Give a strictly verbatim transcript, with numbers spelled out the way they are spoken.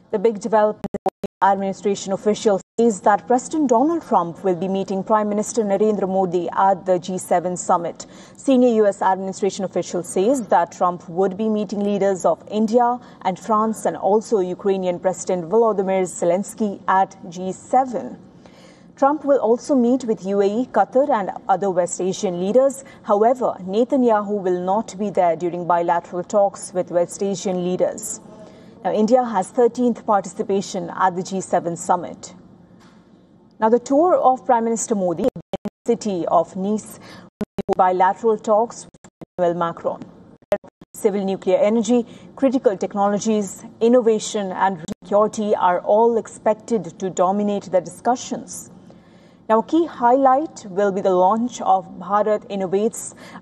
The big development administration official says that President Donald Trump will be meeting Prime Minister Narendra Modi at the G seven summit. Senior U S administration official says that Trump would be meeting leaders of India and France and also Ukrainian President Volodymyr Zelensky at G seven. Trump will also meet with U A E, Qatar and other West Asian leaders. However, Netanyahu will not be there during bilateral talks with West Asian leaders. Now, India has thirteenth participation at the G seven summit. Now, the tour of Prime Minister Modi in the city of Nice will bilateral talks with Emmanuel Macron. Civil nuclear energy, critical technologies, innovation and security are all expected to dominate the discussions. Now, a key highlight will be the launch of Bharat Innovates,